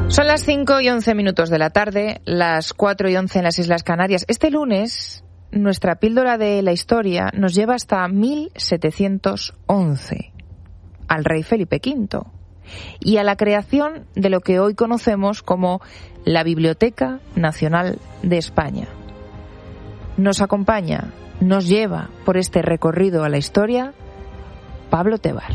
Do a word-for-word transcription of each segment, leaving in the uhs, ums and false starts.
Son las cinco y once minutos de la tarde, las cuatro y once en las Islas Canarias. Este lunes, nuestra píldora de la historia nos lleva hasta mil setecientos once, al rey Felipe quinto, y a la creación de lo que hoy conocemos como la Biblioteca Nacional de España. Nos acompaña, nos lleva por este recorrido a la historia, Pablo Tebar.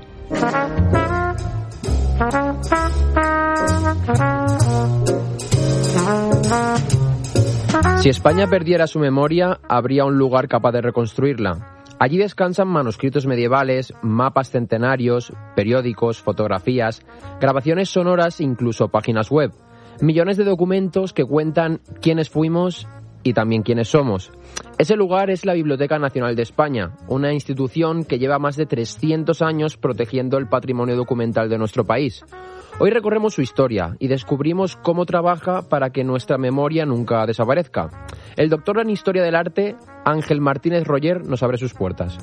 Si España perdiera su memoria, habría un lugar capaz de reconstruirla. Allí descansan manuscritos medievales, mapas centenarios, periódicos, fotografías, grabaciones sonoras e incluso páginas web. Millones de documentos que cuentan quiénes fuimos y también quiénes somos. Ese lugar es la Biblioteca Nacional de España, una institución que lleva más de trescientos años protegiendo el patrimonio documental de nuestro país. Hoy recorremos su historia y descubrimos cómo trabaja para que nuestra memoria nunca desaparezca. El doctor en Historia del Arte, Ángel Martínez Roger, nos abre sus puertas.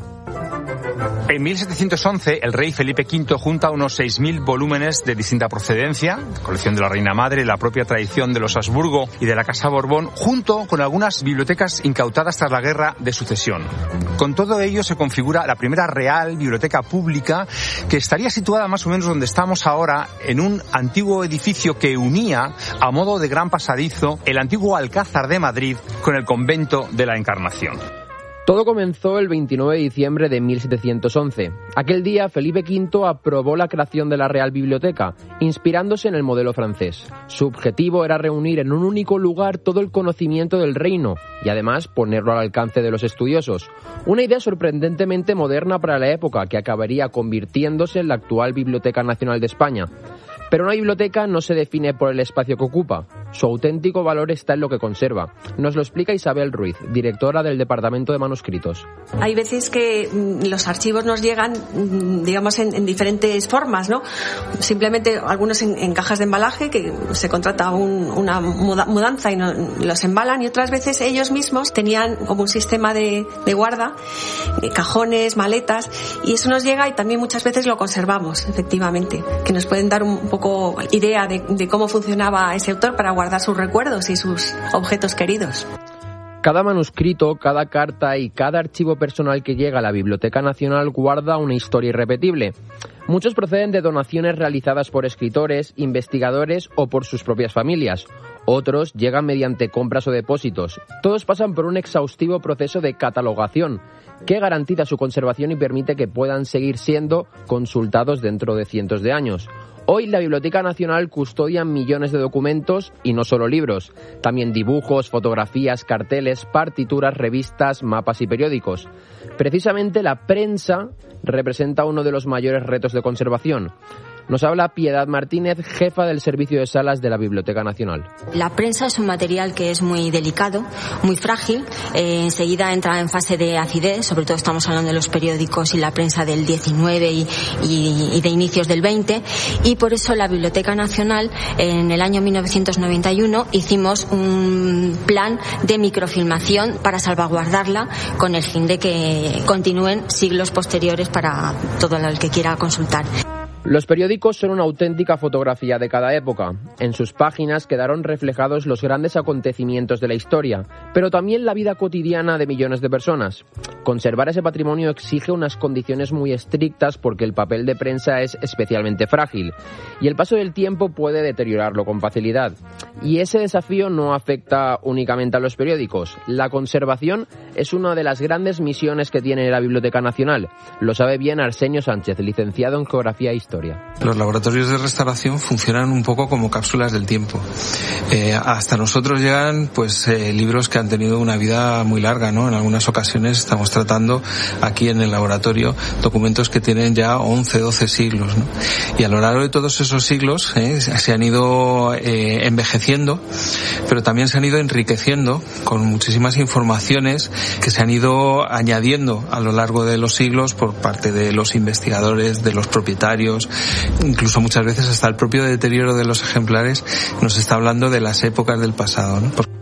En mil setecientos once, el rey Felipe quinto junta unos seis mil volúmenes de distinta procedencia, colección de la Reina Madre, la propia tradición de los Habsburgo y de la Casa Borbón, junto con algunas bibliotecas incautadas tras la Guerra de Sucesión. Con todo ello se configura la primera real biblioteca pública, que estaría situada más o menos donde estamos ahora, en un antiguo edificio que unía, a modo de gran pasadizo, el antiguo Alcázar de Madrid con el convento de la Encarnación. Todo comenzó el veintinueve de diciembre de mil setecientos once. Aquel día, Felipe quinto aprobó la creación de la Real Biblioteca, inspirándose en el modelo francés. Su objetivo era reunir en un único lugar todo el conocimiento del reino y además ponerlo al alcance de los estudiosos. Una idea sorprendentemente moderna para la época, que acabaría convirtiéndose en la actual Biblioteca Nacional de España. Pero una biblioteca no se define por el espacio que ocupa. Su auténtico valor está en lo que conserva. Nos lo explica Isabel Ruiz, directora del Departamento de Manuscritos. Hay veces que los archivos nos llegan, digamos, en, en diferentes formas, ¿no? Simplemente algunos en, en cajas de embalaje, que se contrata un, una mudanza y no, los embalan, y otras veces ellos mismos tenían como un sistema de, de guarda, cajones, maletas, y eso nos llega y también muchas veces lo conservamos, efectivamente, que nos pueden dar un, un poco idea de, de cómo funcionaba ese autor para guardar sus recuerdos y sus objetos queridos. Cada manuscrito, cada carta y cada archivo personal que llega a la Biblioteca Nacional guarda una historia irrepetible. Muchos proceden de donaciones realizadas por escritores, investigadores o por sus propias familias. Otros llegan mediante compras o depósitos. Todos pasan por un exhaustivo proceso de catalogación que garantiza su conservación y permite que puedan seguir siendo consultados dentro de cientos de años. Hoy la Biblioteca Nacional custodia millones de documentos y no solo libros, también dibujos, fotografías, carteles, partituras, revistas, mapas y periódicos. Precisamente la prensa representa uno de los mayores retos de conservación. Nos habla Piedad Martínez, jefa del Servicio de Salas de la Biblioteca Nacional. La prensa es un material que es muy delicado, muy frágil. Eh, enseguida entra en fase de acidez, sobre todo estamos hablando de los periódicos y la prensa del diecinueve y, y, y de inicios del veinte. Y por eso la Biblioteca Nacional, en el año mil novecientos noventa y uno, hicimos un plan de microfilmación para salvaguardarla, con el fin de que continúen siglos posteriores para todo el que quiera consultar. Los periódicos son una auténtica fotografía de cada época. En sus páginas quedaron reflejados los grandes acontecimientos de la historia, pero también la vida cotidiana de millones de personas. Conservar ese patrimonio exige unas condiciones muy estrictas porque el papel de prensa es especialmente frágil y el paso del tiempo puede deteriorarlo con facilidad. Y ese desafío no afecta únicamente a los periódicos. La conservación es una de las grandes misiones que tiene la Biblioteca Nacional. Lo sabe bien Arsenio Sánchez, licenciado en Geografía e Historia. Los laboratorios de restauración funcionan un poco como cápsulas del tiempo. Eh, hasta nosotros llegan pues eh, libros que han tenido una vida muy larga, ¿no? En algunas ocasiones estamos tratando aquí en el laboratorio documentos que tienen ya once, doce siglos, ¿no? Y a lo largo de todos esos siglos eh, se han ido eh, envejeciendo, pero también se han ido enriqueciendo con muchísimas informaciones que se han ido añadiendo a lo largo de los siglos por parte de los investigadores, de los propietarios. Incluso muchas veces hasta el propio deterioro de los ejemplares nos está hablando de las épocas del pasado, ¿no?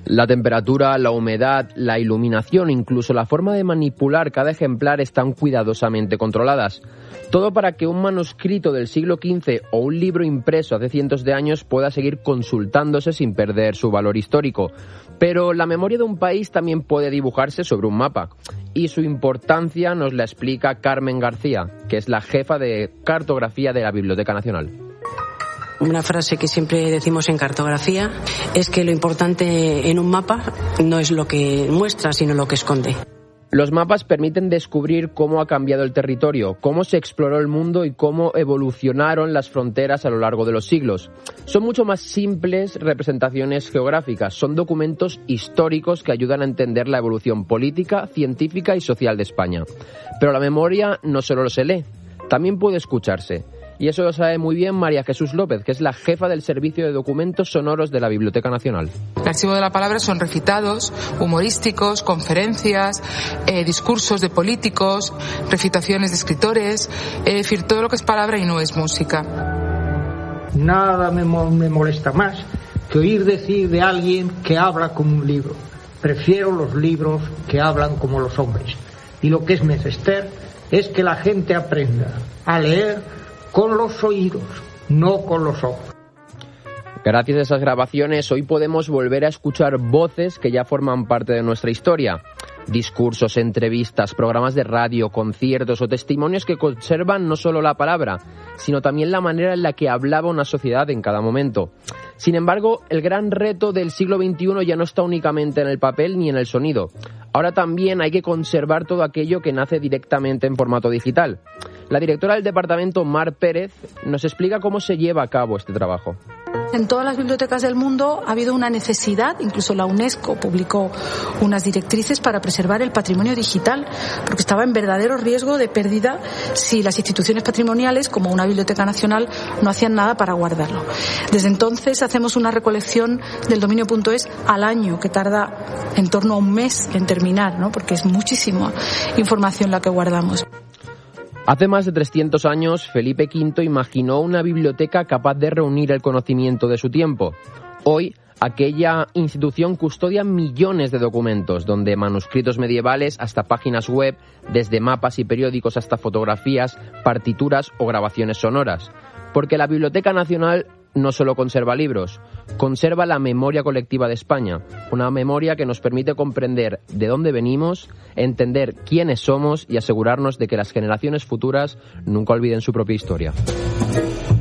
La temperatura, la humedad, la iluminación, incluso la forma de manipular cada ejemplar están cuidadosamente controladas. Todo para que un manuscrito del siglo quince o un libro impreso hace cientos de años pueda seguir consultándose sin perder su valor histórico. Pero la memoria de un país también puede dibujarse sobre un mapa. Y su importancia nos la explica Carmen García, que es la jefa de cartografía de la Biblioteca Nacional. Una frase que siempre decimos en cartografía es que lo importante en un mapa no es lo que muestra, sino lo que esconde. Los mapas permiten descubrir cómo ha cambiado el territorio, cómo se exploró el mundo y cómo evolucionaron las fronteras a lo largo de los siglos. Son mucho más simples representaciones geográficas, son documentos históricos que ayudan a entender la evolución política, científica y social de España. Pero la memoria no solo se lee, también puede escucharse. Y eso lo sabe muy bien María Jesús López, que es la jefa del Servicio de Documentos Sonoros de la Biblioteca Nacional. El archivo de la palabra son recitados humorísticos, conferencias, eh, discursos de políticos, recitaciones de escritores, eh, es decir, todo lo que es palabra y no es música. Nada me, mo- me molesta más que oír decir de alguien que habla como un libro. Prefiero los libros que hablan como los hombres. Y lo que es menester es que la gente aprenda a leer con los oídos, no con los ojos. Gracias a esas grabaciones, hoy podemos volver a escuchar voces que ya forman parte de nuestra historia. Discursos, entrevistas, programas de radio, conciertos o testimonios que conservan no solo la palabra, sino también la manera en la que hablaba una sociedad en cada momento. Sin embargo, el gran reto del siglo veintiuno ya no está únicamente en el papel ni en el sonido. Ahora también hay que conservar todo aquello que nace directamente en formato digital. La directora del departamento, Mar Pérez, nos explica cómo se lleva a cabo este trabajo. En todas las bibliotecas del mundo ha habido una necesidad, incluso la UNESCO publicó unas directrices para preservar el patrimonio digital, porque estaba en verdadero riesgo de pérdida si las instituciones patrimoniales, como una Biblioteca Nacional, no hacían nada para guardarlo. Desde entonces hacemos una recolección del dominio punto es al año, que tarda en torno a un mes en terminar, ¿no? Porque es muchísima información la que guardamos. Hace más de trescientos años, Felipe quinto imaginó una biblioteca capaz de reunir el conocimiento de su tiempo. Hoy, aquella institución custodia millones de documentos, donde manuscritos medievales hasta páginas web, desde mapas y periódicos hasta fotografías, partituras o grabaciones sonoras. Porque la Biblioteca Nacional no solo conserva libros, conserva la memoria colectiva de España, una memoria que nos permite comprender de dónde venimos, entender quiénes somos y asegurarnos de que las generaciones futuras nunca olviden su propia historia.